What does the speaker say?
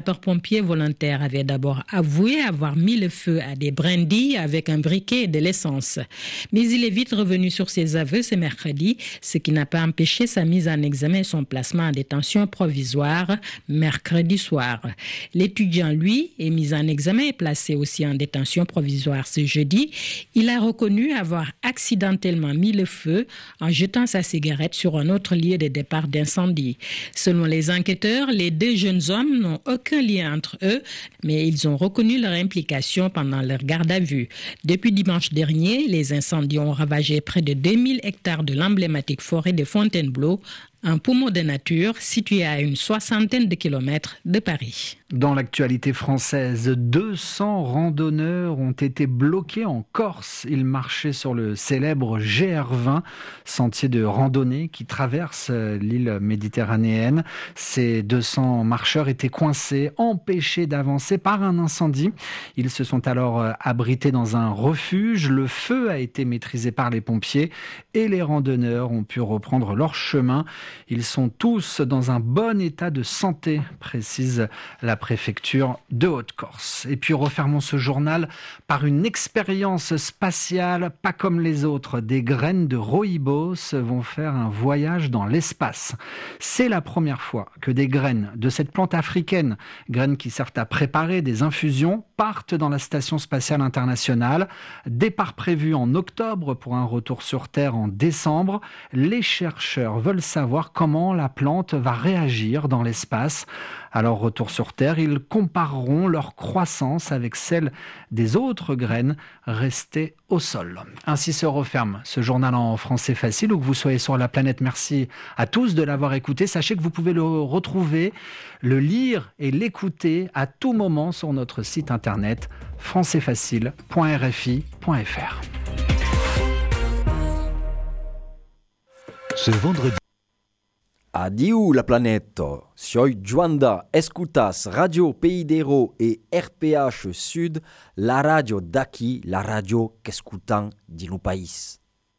sapeurs-pompiers volontaires avaient d'abord avoué avoir mis le feu à des brindilles avec un briquet et de l'essence. Mais il est vite revenu sur ses aveux ce mercredi, ce qui n'a pas empêché sa mise en examen et son placement en détention provisoire mercredi soir. L'étudiant, lui, est mis en examen et placé aussi en détention provisoire ce jeudi. Il a reconnu avoir accidentellement mis le feu en jetant sa cigarette sur un autre lieu de départ d'incendie. Selon les enquêteurs, les deux jeunes hommes n'ont aucun lien entre eux, mais ils ont reconnu leur implication pendant leur garde à vue. Depuis dimanche dernier, les incendies ont ravagé près de 2000 hectares de l'emblématique forêt de Fontainebleau, un poumon de nature situé à une 60aine de kilomètres de Paris. Dans l'actualité française, 200 randonneurs ont été bloqués en Corse. Ils marchaient sur le célèbre GR20, sentier de randonnée qui traverse l'île méditerranéenne. Ces 200 marcheurs étaient coincés, empêchés d'avancer par un incendie. Ils se sont alors abrités dans un refuge. Le feu a été maîtrisé par les pompiers et les randonneurs ont pu reprendre leur chemin. Ils sont tous dans un bon état de santé, précise la préfecture de Haute-Corse. Et puis refermons ce journal par une expérience spatiale pas comme les autres. Des graines de rooibos vont faire un voyage dans l'espace. C'est la première fois que des graines de cette plante africaine, graines qui servent à préparer des infusions, partent dans la Station spatiale internationale. Départ prévu en octobre pour un retour sur Terre en décembre. Les chercheurs veulent savoir comment la plante va réagir dans l'espace. Alors, retour sur Terre, ils compareront leur croissance avec celle des autres graines restées au sol. Ainsi se referme ce journal en français facile, où que vous soyez sur la planète. Merci à tous de l'avoir écouté. Sachez que vous pouvez le retrouver, le lire et l'écouter à tout moment sur notre site internet françaisfacile.rfi.fr. Ce vendredi. Adieu la planète, soy Juanda, escutas Radio Pays d'Hérault et RPH Sud, la radio d'aquí, la radio qu'escutan di no país.